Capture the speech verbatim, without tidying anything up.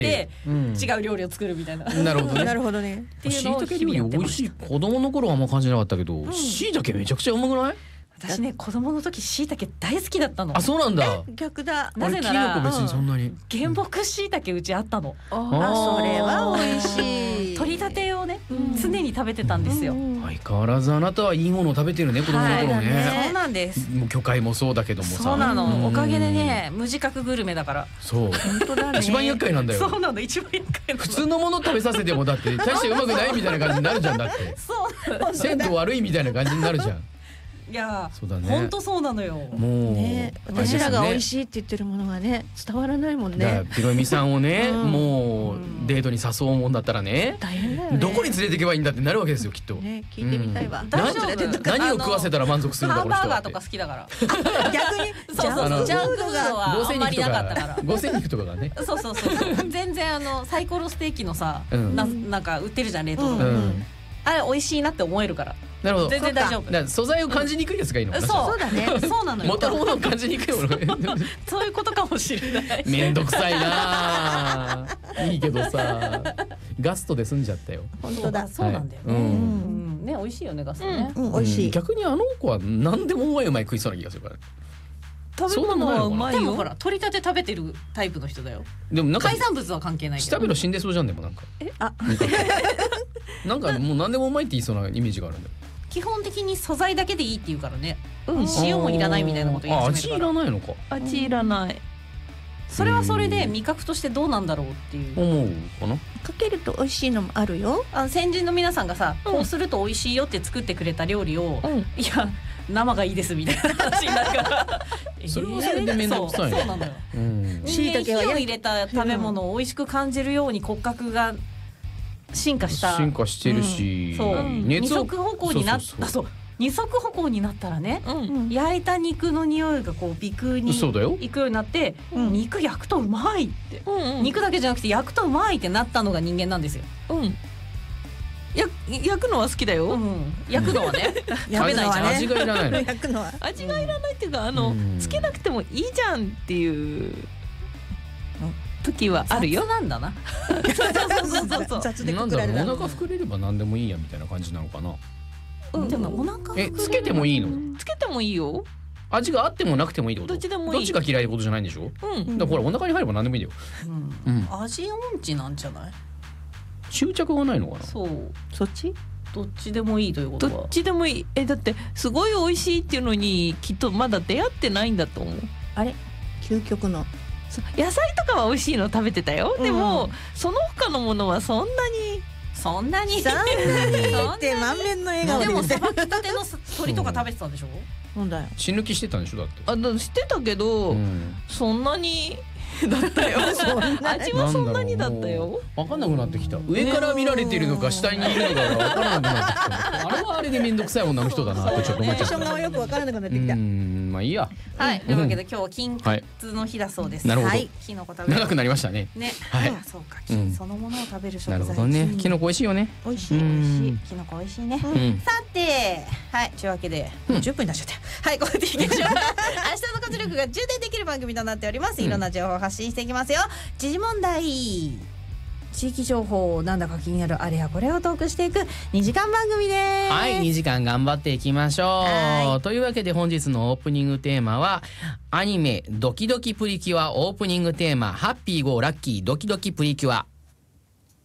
で、 うん、 違う料理を作るみたいな。 なるほどね。 なるほどね。 っていうのを椎茸料理美味しい。子供の頃はあんま感じなかったけど、椎茸めちゃくちゃうまくない？ 私ね、子供の時椎茸大好きだったの。 あ、そうなんだ。 逆だ。 なぜならキノコ別にそんなに原木椎茸うちあったの。 あ、それは美味しい。 取り立てをね、常に食べてたんですよ。 相変わらずあなたはいいものを食べてるね、子供の頃ね。 そうなんです。 もう魚介もそうだけどもさ。 そうなの。おかげでね、無自覚グルメだから。 そう。 本当だね。 一番厄介なんだよ。 そうなの、一番厄介。 普通のもの食べさせてもだって大してうまくないみたいな感じになるじゃんだって。 そう。 鮮度悪いみたいな感じになるじゃん。 いや、 そうだね。 本当そうなのよ。 もう、 ね、私らが美味しいって言ってるものがね、伝わらないもんね。 ピロミさんをね、 うん、 もうデートに誘うもんだったらね、 大変だよね。 どこに連れて行けばいいんだってなるわけですよ、きっと。 ね、聞いてみたいわ。 うん、何, 何を食わせたら満足するんだこの人は。 ハンバーガーとか好きだから。 逆に、 そうそう、ジャンクフードはあんまりなかったから。 合成肉とかがね。 そうそうそう。全然あのサイコロステーキのさ、うん、な, なんか売ってるじゃん冷凍とか。うん、あれ美味しいなって思えるから。 なるほど。 全然大丈夫。 素材を感じにくいやつがいいのかな。 そうだね。そうなのよ。 元のものを感じにくいもの。 そういうことかもしれない。 めんどくさいな。いいけどさ、ガストで済んじゃったよ。 本当だ。 そうなんだよね。うんね、美味しいよねガストね。 美味しい。 逆にあの子は何でもうまいうまい食いそうな気がするから。 食べ物はうまいよ。でもほら取り立て食べてるタイプの人だよ。でもなんか海産物は関係ないけど。 食べろ死んでそうじゃんでもなんか。 え、あ。 なんかもう何でもうまいって言いそうなイメージがあるんだよ。 基本的に素材だけでいいって言うからね。うん、塩もいらないみたいなこと言い始めるから。 味いらないのか。 味いらない。 それはそれで味覚としてどうなんだろうっていう。 思うかな。 かけると美味しいのもあるよ。 あの先人の皆さんがさ、こうすると美味しいよって作ってくれた料理を、いや生がいいですみたいな話になるから。 それはそれで面倒くさい。 そうなのよ。 椎茸は火を入れた食べ物を美味しく感じるように骨格が進化した進化してるし、 二足歩行になったそう二足歩行になったらね、焼いた肉の匂いがこう鼻腔に行くようになって、肉焼くとうまいって、肉だけじゃなくて焼くとうまいってなったのが人間なんですよ。 や焼くのは好きだよ。 焼くのはね食べないじゃん。 味がいらないの。 焼くのは味がいらないっていうか、あのつけなくてもいいじゃんっていう時はあるよ。 雑なんだな。 雑でなんだろう、お腹膨れれば何でもいいやみたいな感じなのかな。 でもお腹えつけてもいいの？ つけてもいいよ。 味があってもなくてもいいってこと？ どっちでもいい。 どっちが嫌いってことじゃないんでしょ？うん。だからほらお腹に入れば何でもいいんだよ。 うん。味音痴なんじゃない？ 執着がないのかな。 そう。 そっち？ どっちでもいいということは。 どっちでもいい。えだってすごい美味しいっていうのにきっとまだ出会ってないんだと思う。あれ？究極の。野菜とかは美味しいの食べてたよ。でもその他のものはそんなに。 そんなにそんなにって満面の笑顔で。 でもさばきたての鶏とか食べてたんでしょ？ なんだよ。 死ぬ気してたんでしょだって。 あ、だしてたけど、そんなにだったよ。味はそんなにだったよ。 分かんなくなってきた。上から見られているのか下にいるのかが分からなくなってきた。あれはあれで面倒くさい女の人だなってちょっと思っちゃった。 シチュエーションがよく分からなくなってきた。 まあいいや。 はい。というわけで今日は金カツの日だそうです。 なるほど。 キノコ食べる。 長くなりましたね。 ね。はい。そうか。金そのものを食べる食材。 なるほどね。キノコ美味しいよね。 美味しい美味しい。 キノコ美味しいね。さて、はい。というわけでじゅっぷんになっちゃった。はい。これでいきましょう。明日の活力が充電できる番組となっております。いろんな情報を発信していきますよ。時事問題。地域情報なんだか気になるあれやこれをトークしていくにじかん番組です。 はい、にじかん頑張っていきましょう。というわけで本日のオープニングテーマはアニメドキドキプリキュアオープニングテーマハッピーゴーラッキードキドキプリキュア